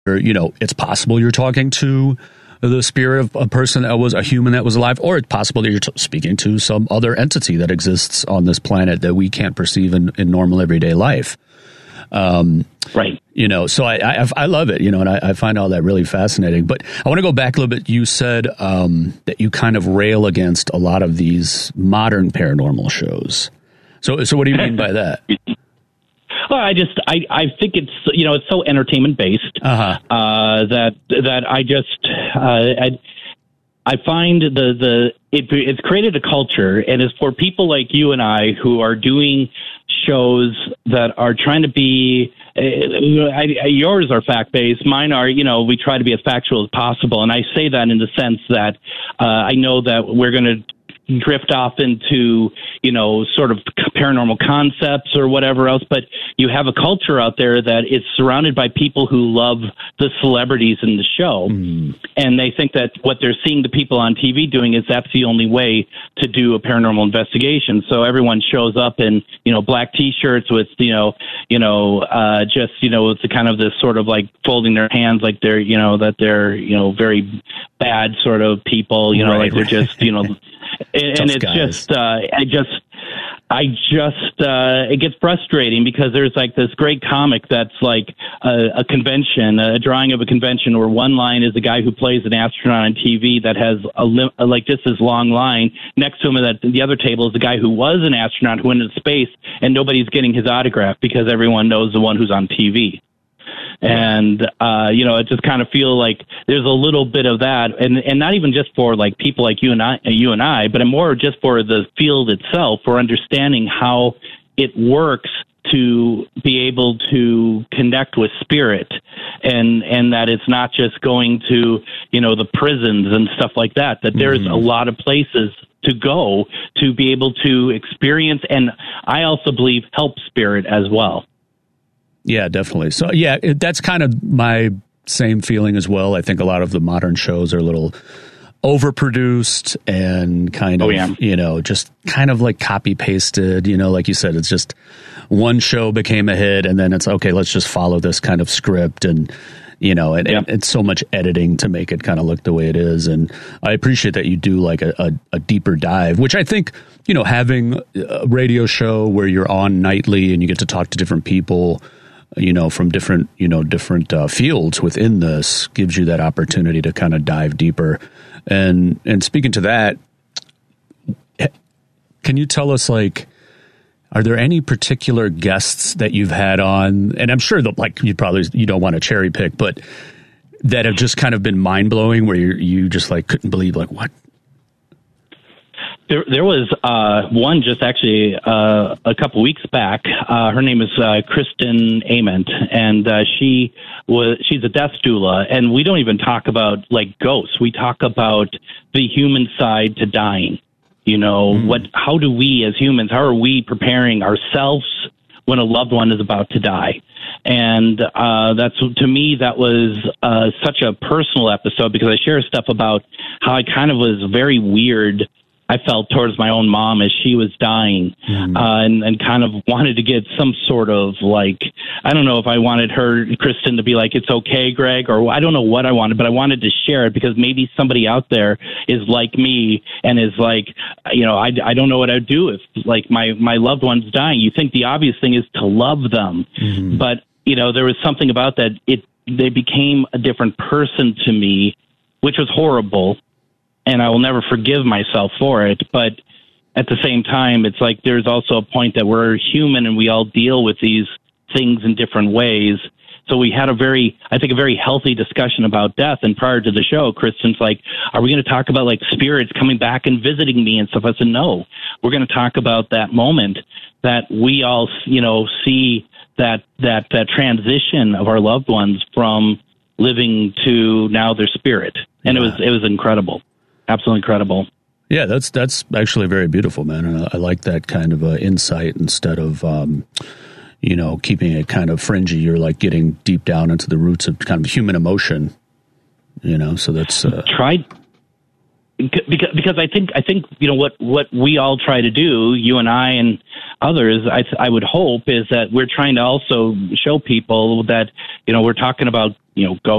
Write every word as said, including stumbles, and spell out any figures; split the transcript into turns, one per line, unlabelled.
you know, it's possible you're talking to the spirit of a person that was a human that was alive, or it's possible that you're t- speaking to some other entity that exists on this planet that we can't perceive in, in normal everyday life. Um,
right.
You know, so I, I, I love it, you know, and I, I find all that really fascinating. But I want to go back a little bit. You said um, that you kind of rail against a lot of these modern paranormal shows. So, so what do you mean by that?
Well, I just I, I think it's you know it's so entertainment based
uh-huh.
uh, that that I just uh, I I find the the it, it's created a culture, and it's for people like you and I who are doing shows that are trying to be. Uh, I, yours are fact based. Mine are, you know, we try to be as factual as possible, and I say that in the sense that uh, I know that we're going to drift off into, you know, sort of paranormal concepts or whatever else. But you have a culture out there that is surrounded by people who love the celebrities in the show. Mm. And they think that what they're seeing the people on T V doing is that's the only way to do a paranormal investigation. So everyone shows up in, you know, black T-shirts with, you know, you know, uh, just, you know, it's a kind of this sort of like folding their hands like they're, you know, that they're, you know, very bad sort of people, you know, right. like they're just, you know, and, and it's guys. just, uh, I just, I just, uh, it gets frustrating because there's like this great comic that's like a, a convention, a drawing of a convention where one line is a guy who plays an astronaut on T V that has a, li- a like just this long line. Next to him at the other table is the guy who was an astronaut who went into space, and nobody's getting his autograph because everyone knows the one who's on T V. And, uh, you know, it just kind of feel like there's a little bit of that, and and not even just for like people like you and I, you and I, but more just for the field itself, for understanding how it works to be able to connect with spirit, and and that it's not just going to, you know, the prisons and stuff like that, that there's mm-hmm. a lot of places to go to be able to experience, and I also believe help spirit as well.
Yeah, definitely. So, yeah, it, that's kind of my same feeling as well. I think a lot of the modern shows are a little overproduced and kind of, oh, yeah. you know, just kind of like copy pasted, you know, like you said, it's just one show became a hit and then it's okay, let's just follow this kind of script and, you know, and, yeah. and it's so much editing to make it kind of look the way it is. And I appreciate that you do like a, a, a deeper dive, which I think, you know, having a radio show where you're on nightly and you get to talk to different people, you know, from different, you know, different uh, fields within this gives you that opportunity to kind of dive deeper. And, and speaking to that, can you tell us, like, are there any particular guests that you've had on, and I'm sure that, like, you probably, you don't want to cherry pick, but that have just kind of been mind blowing where you you just like couldn't believe, like, what?
There, there was uh, one just actually uh, a couple weeks back. Uh, her name is uh, Kristen Ament, and uh, she was she's a death doula. And we don't even talk about like ghosts. We talk about the human side to dying. You know, mm. what? How do we as humans? How are we preparing ourselves when a loved one is about to die? And uh, that's, to me, that was uh, such a personal episode because I share stuff about how I kind of was very weird. I felt towards my own mom as she was dying, mm. uh, and, and kind of wanted to get some sort of like, I don't know if I wanted her, Kristen, to be like, it's okay, Greg, or I don't know what I wanted, but I wanted to share it because maybe somebody out there is like me and is like, you know, I, I don't know what I'd do if like my, my loved one's dying. You think the obvious thing is to love them, mm. but you know, there was something about that. It, they became a different person to me, which was horrible. And I will never forgive myself for it. But at the same time, it's like there's also a point that we're human and we all deal with these things in different ways. So we had a very, I think, a very healthy discussion about death. And prior to the show, Kristen's like, are we going to talk about like spirits coming back and visiting me and stuff? I said, no, we're going to talk about that moment that we all, you know, see that, that, that transition of our loved ones from living to now their spirit. And yeah. it was, it was incredible. Absolutely incredible.
Yeah, that's that's actually very beautiful, man. And I, I like that kind of uh, insight instead of, um, you know, keeping it kind of fringy. You're like getting deep down into the roots of kind of human emotion, you know, so that's... Uh,
Tried. because because I think I think you know what what we all try to do, you and I and others, I I would hope is that we're trying to also show people that you know we're talking about you know ghosts